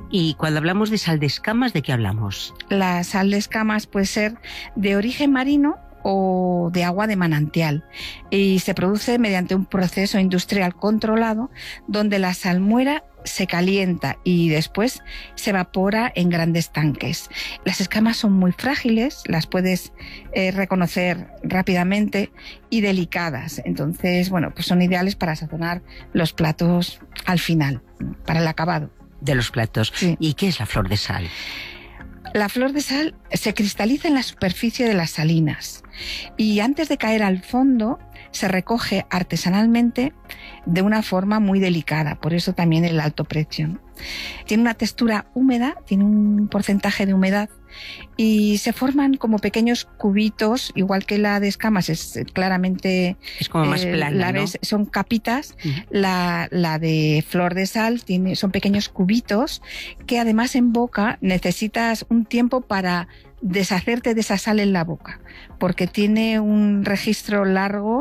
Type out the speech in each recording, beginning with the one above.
Y cuando hablamos de sal de escamas, ¿de qué hablamos? La sal de escamas puede ser de origen marino o de agua de manantial y se produce mediante un proceso industrial controlado donde la salmuera se calienta y después se evapora en grandes tanques. Las escamas son muy frágiles, las puedes reconocer rápidamente y delicadas. Entonces, bueno, pues son ideales para sazonar los platos al final, para el acabado. De los platos. Sí. ¿Y qué es la flor de sal? La flor de sal se cristaliza en la superficie de las salinas y antes de caer al fondo se recoge artesanalmente de una forma muy delicada, por eso también el alto precio, ¿no? Tiene una textura húmeda, tiene un porcentaje de humedad y se forman como pequeños cubitos, igual que la de escamas es claramente... Es como más plana, ¿no? Son capitas. La de flor de sal son pequeños cubitos que además en boca necesitas un tiempo para deshacerte de esa sal en la boca, porque tiene un registro largo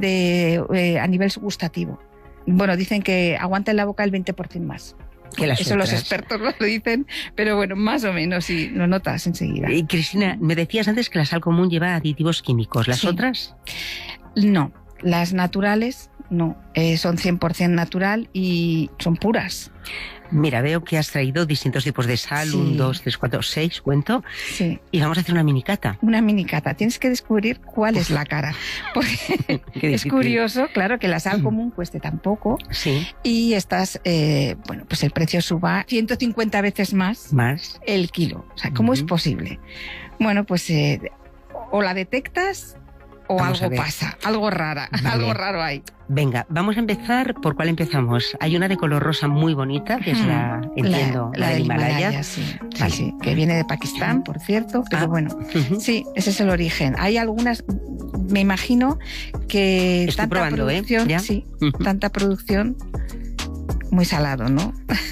a nivel gustativo. Bueno, dicen que aguanta en la boca el 20% más. Eso los expertos lo dicen, pero bueno, más o menos, sí, lo notas enseguida. Y Cristina, me decías antes que la sal común lleva aditivos químicos, ¿las otras? No, las naturales no, son 100% natural y son puras. Mira, veo que has traído distintos tipos de sal, 1, 2, 3, 4, 6, cuento. Sí. Y vamos a hacer una minicata. Una minicata. Tienes que descubrir cuál es la cara. Porque es curioso, claro, que la sal común cueste tan poco. Sí. Y estás, bueno, pues el precio suba 150 veces más el kilo. O sea, ¿cómo es posible? Bueno, pues o la detectas o vamos, algo pasa, algo rara, vale. Algo raro hay. Venga, vamos a empezar. ¿Por cuál empezamos? Hay una de color rosa muy bonita, que es la del Himalaya. Sí, vale. Sí, que viene de Pakistán, por cierto, pero bueno, sí, ese es el origen. Hay algunas, me imagino que estoy tanta probando, producción, ¿Ya? Sí, tanta producción, muy salado, ¿no?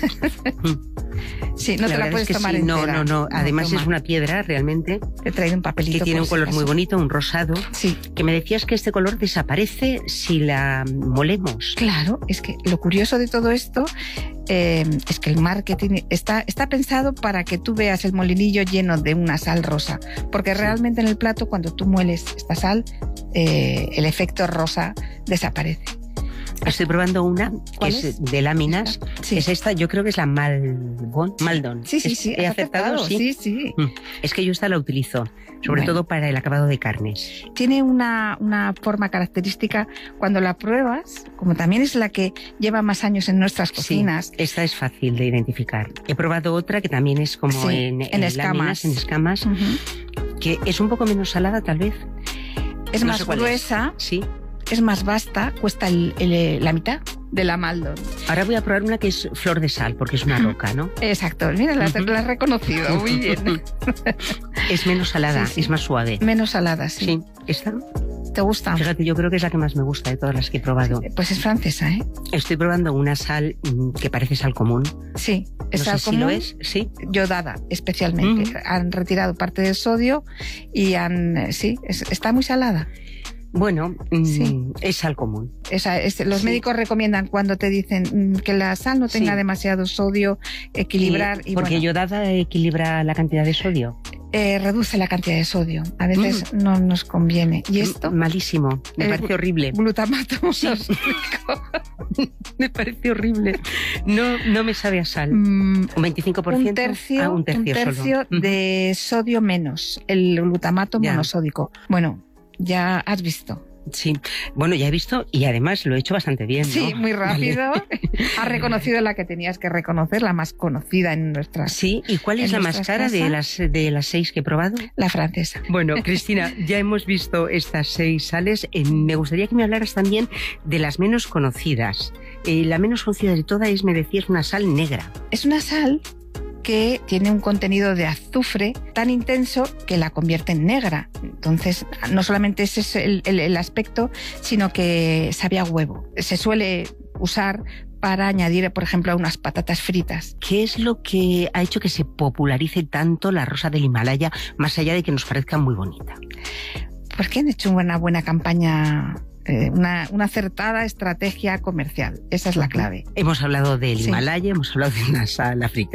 Sí, no te la puedes tomar entera. No. Además es una piedra realmente. He traído un papelito. Que tiene un color muy bonito, un rosado. Sí. Que me decías que este color desaparece si la molemos. Claro, es que lo curioso de todo esto es que el marketing está pensado para que tú veas el molinillo lleno de una sal rosa. Porque realmente en el plato, cuando tú mueles esta sal, el efecto rosa desaparece. Estoy probando una que es de láminas. Sí. Es esta, yo creo que es la Maldon. Sí. ¿He acertado? Sí. Es que yo esta la utilizo, sobre todo para el acabado de carnes. Tiene una forma característica cuando la pruebas, como también es la que lleva más años en nuestras cocinas. Sí, esta es fácil de identificar. He probado otra que también es como en escamas. Láminas, que es un poco menos salada tal vez. Es más gruesa. Sí. Es más vasta, cuesta la mitad de la Maldon. Ahora voy a probar una que es flor de sal, porque es una roca, ¿no? Exacto, mira, la has reconocido, muy bien. Es menos salada, es más suave. Menos salada, sí. Sí, ¿esta? ¿Te gusta? Fíjate, yo creo que es la que más me gusta de todas las que he probado. Pues es francesa, ¿eh? Estoy probando una sal que parece sal común. Sí, es sal común. Si lo es, sí. Yodada, especialmente. Han retirado parte del sodio y está muy salada. Bueno, es sal común. Los médicos recomiendan cuando te dicen que la sal no tenga demasiado sodio, equilibrar. Porque yodada equilibra la cantidad de sodio. Reduce la cantidad de sodio. A veces no nos conviene. ¿Y esto? Malísimo. Me parece horrible. Glutamato monosódico. Me parece horrible. No me sabe a sal. Un 25%. Un tercio de sodio menos. El glutamato monosódico. Bueno, ya has visto. Sí, bueno, ya he visto y además lo he hecho bastante bien, ¿no? Sí, muy rápido. Vale. Has reconocido la que tenías que reconocer, la más conocida en nuestras. Sí, ¿y cuál es la más cara de las 6 que he probado? La francesa. Bueno, Cristina, ya hemos visto estas 6 sales. Me gustaría que me hablaras también de las menos conocidas. La menos conocida de todas me decías, una sal negra. Es una sal que tiene un contenido de azufre tan intenso que la convierte en negra. Entonces, no solamente ese es el aspecto, sino que sabe a huevo. Se suele usar para añadir, por ejemplo, a unas patatas fritas. ¿Qué es lo que ha hecho que se popularice tanto la rosa del Himalaya, más allá de que nos parezca muy bonita? Porque han hecho una buena campaña, una acertada estrategia comercial. Esa es la clave. Hemos hablado del Himalaya, hemos hablado de una sal africana.